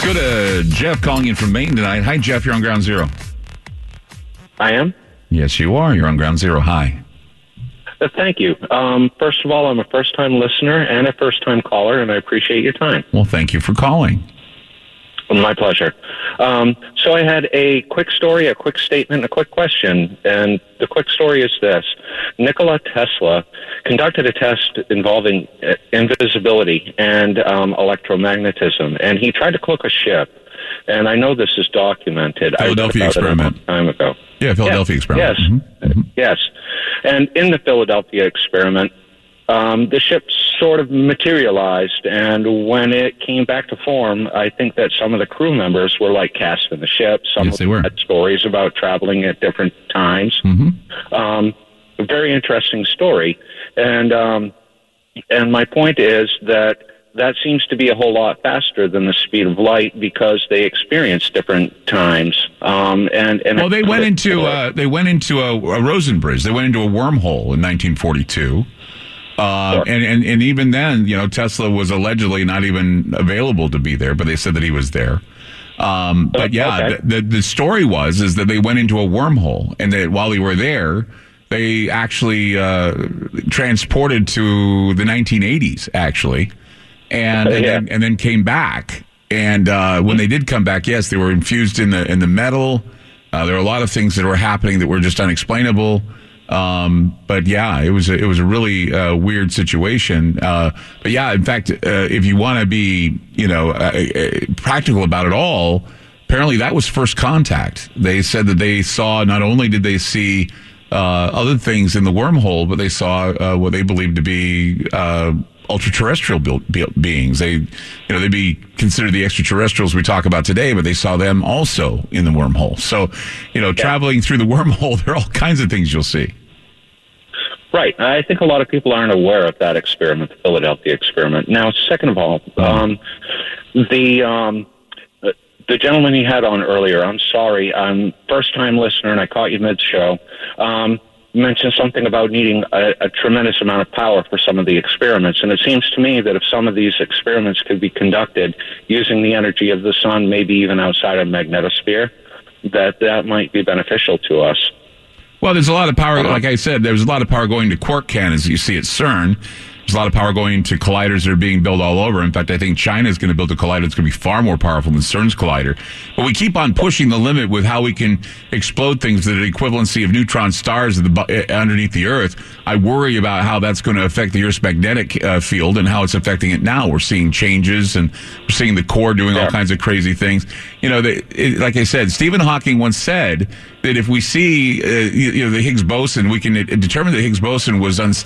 Let's go to Jeff calling in from Maine tonight. Hi, Jeff. You're on Ground Zero. I am? Yes, you are. You're on Ground Zero. Hi. Thank you. First of all, I'm a first-time listener and a first-time caller, and I appreciate your time. Well, thank you for calling. My pleasure. So I had a quick story, a quick statement, and a quick question. And the quick story is this. Nikola Tesla conducted a test involving invisibility and electromagnetism, and he tried to cloak a ship. And I know this is documented. Philadelphia experiment. A long time ago. Yeah, Philadelphia experiment. Yes. Mm-hmm. Yes. And in the Philadelphia experiment, the ship sort of materialized, and when it came back to form, I think that some of the crew members were like cast in the ship. Some Yes, they were. had stories about traveling at different times. Mm-hmm. A very interesting story. And my point is that seems to be a whole lot faster than the speed of light because they experience different times. Well, they went into a Rosen bridge. They went into a wormhole in 1942. Sure. And even then, Tesla was allegedly not even available to be there, but they said that he was there. But yeah, okay. the story is that they went into a wormhole, and that while they were there, they actually transported to the 1980s, actually, and then came back. And when they did come back, yes, they were infused in the metal. There were a lot of things that were happening that were just unexplainable. But yeah, it was a really weird situation. But yeah, in fact, if you want to be, practical about it all, apparently that was first contact. They said that they saw, not only did they see other things in the wormhole, but they saw what they believed to be ultra-terrestrial beings. They'd be considered the extraterrestrials we talk about today, but they saw them also in the wormhole. So, traveling through the wormhole, there are all kinds of things you'll see. Right. I think a lot of people aren't aware of that experiment, the Philadelphia experiment. Now, second of all, the gentleman he had on earlier, I'm sorry, I'm first-time listener, and I caught you mid-show, mentioned something about needing a tremendous amount of power for some of the experiments. And it seems to me that if some of these experiments could be conducted using the energy of the sun, maybe even outside of magnetosphere, that might be beneficial to us. Well, there's a lot of power. Like I said, there's a lot of power going to quark cannons you see at CERN. There's a lot of power going to colliders that are being built all over. In fact, I think China is going to build a collider that's going to be far more powerful than CERN's collider. But we keep on pushing the limit with how we can explode things that are the equivalency of neutron stars underneath the Earth. I worry about how that's going to affect the Earth's magnetic field and how it's affecting it now. We're seeing changes, and we're seeing the core doing all kinds of crazy things. Like I said, Stephen Hawking once said that if we see the Higgs boson, we can determine that Higgs boson was unstable.